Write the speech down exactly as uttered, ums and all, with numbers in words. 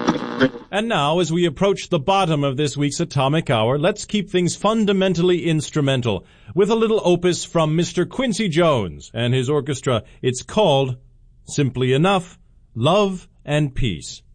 And now, as we approach the bottom of this week's Atomic Hour, let's keep things fundamentally instrumental with a little opus from Mister Quincy Jones and his orchestra. It's called, simply enough, Love and Peace.